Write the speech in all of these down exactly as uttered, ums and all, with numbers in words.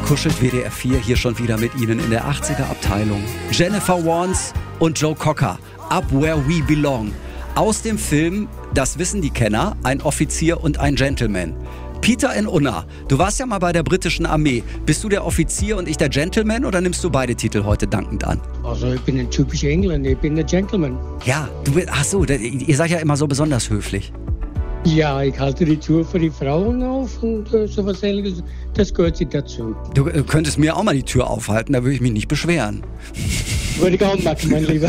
kuschelt W D R vier hier schon wieder mit Ihnen in der achtziger-Abteilung. Jennifer Warnes und Joe Cocker, Up Where We Belong. Aus dem Film, das wissen die Kenner, ein Offizier und ein Gentleman. Peter in Unna, du warst ja mal bei der britischen Armee. Bist du der Offizier und ich der Gentleman oder nimmst du beide Titel heute dankend an? Also ich bin ein typischer Engländer, ich bin der Gentleman. Ja, du bist, ach so, ihr seid ja immer so besonders höflich. Ja, ich halte die Tür für die Frauen auf und äh, sowas Ähnliches, das gehört sich dazu. Du äh, könntest mir auch mal die Tür aufhalten, da würde ich mich nicht beschweren. Würde ich auch machen, mein Lieber.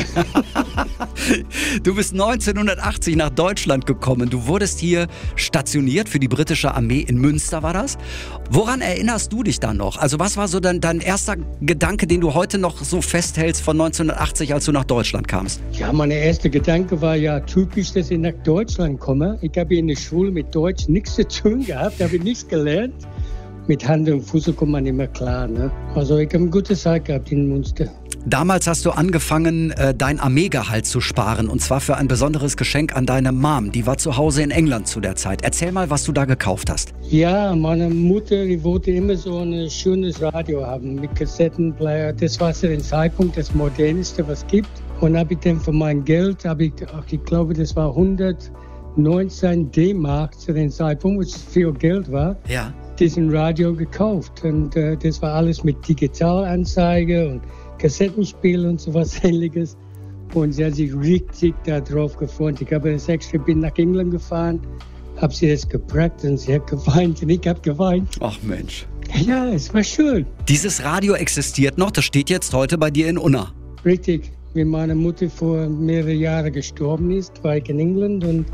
Du bist neunzehnhundertachtzig nach Deutschland gekommen. Du wurdest hier stationiert für die britische Armee in Münster, war das? Woran erinnerst du dich da noch? Also was war so dein, dein erster Gedanke, den du heute noch so festhältst von neunzehnhundertachtzig, als du nach Deutschland kamst? Ja, mein erster Gedanke war ja typisch, dass ich nach Deutschland komme. Ich habe in der Schule mit Deutsch nichts zu tun gehabt, habe nichts gelernt. Mit Hand und Fuß kommt man immer klar. Ne? Also ich habe eine gute Zeit gehabt in Münster. Damals hast du angefangen, dein Armeegehalt zu sparen, und zwar für ein besonderes Geschenk an deine Mom. Die war zu Hause in England zu der Zeit. Erzähl mal, was du da gekauft hast. Ja, meine Mutter, die wollte immer so ein schönes Radio haben mit Kassettenplayer. Das war zu dem Zeitpunkt das Modernste, was es gibt. Und habe ich dann für mein Geld, habe ich, ich glaube, das war hundertneunzehn D-Mark zu dem Zeitpunkt, was viel Geld war. Ja. Diesen Radio gekauft. Und äh, das war alles mit Digitalanzeige und Kassettenspiel und sowas Ähnliches. Und sie hat sich richtig darauf gefreut. Ich habe das extra, bin nach England gefahren, habe sie das geprägt und sie hat geweint und ich habe geweint. Ach Mensch. Ja, es war schön. Dieses Radio existiert noch, das steht jetzt heute bei dir in Unna. Richtig. Wie meine Mutter vor mehreren Jahren gestorben ist, war ich in England und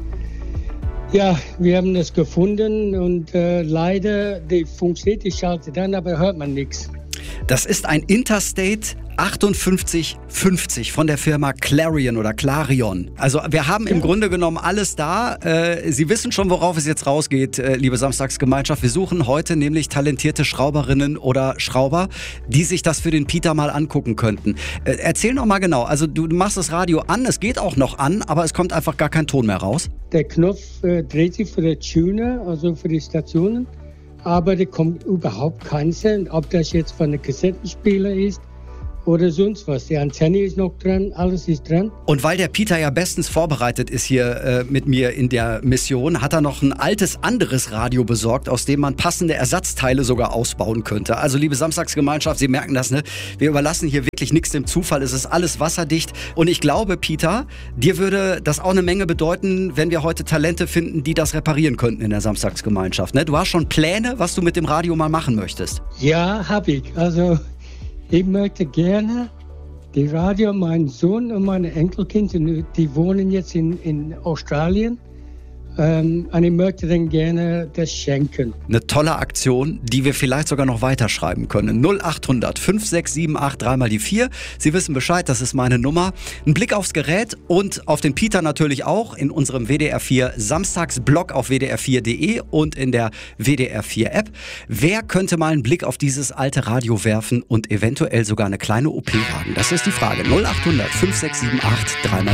ja, wir haben das gefunden und äh, leider, die funktioniert, die schaltet an, aber hört man nichts. Das ist ein Interstate achtundfünfzig fünfzig von der Firma Clarion oder Clarion. Also wir haben im ja. Grunde genommen alles da. Äh, Sie wissen schon, worauf es jetzt rausgeht, äh, liebe Samstagsgemeinschaft. Wir suchen heute nämlich talentierte Schrauberinnen oder Schrauber, die sich das für den Peter mal angucken könnten. Äh, erzähl noch mal genau. Also du machst das Radio an, es geht auch noch an, aber es kommt einfach gar kein Ton mehr raus. Der Knopf äh, dreht sich für die Tuner, also für die Stationen. Aber da kommt überhaupt kein Sound, ob das jetzt von einem Kassettenspieler ist oder sonst was. Die Antenne ist noch dran, alles ist dran. Und weil der Peter ja bestens vorbereitet ist hier äh, mit mir in der Mission, hat er noch ein altes anderes Radio besorgt, aus dem man passende Ersatzteile sogar ausbauen könnte. Also liebe Samstagsgemeinschaft, Sie merken das, ne? Wir überlassen hier wirklich nichts dem Zufall. Es ist alles wasserdicht. Und ich glaube, Peter, dir würde das auch eine Menge bedeuten, wenn wir heute Talente finden, die das reparieren könnten in der Samstagsgemeinschaft. Ne? Du hast schon Pläne, was du mit dem Radio mal machen möchtest? Ja, habe ich. Also ich möchte gerne die Radio, mein Sohn und meine Enkelkind, die wohnen jetzt in, in Australien. Ähm, und ich möchte dann gerne das schenken. Eine tolle Aktion, die wir vielleicht sogar noch weiterschreiben können. null achthundert fünf sechs sieben acht drei mal die vier. Sie wissen Bescheid, das ist meine Nummer. Ein Blick aufs Gerät und auf den Peter natürlich auch in unserem W D R vier Samstagsblog auf w d r vier punkt d e und in der W D R vier App. Wer könnte mal einen Blick auf dieses alte Radio werfen und eventuell sogar eine kleine O P wagen? Das ist die Frage. null achthundert fünf sechs sieben acht drei mal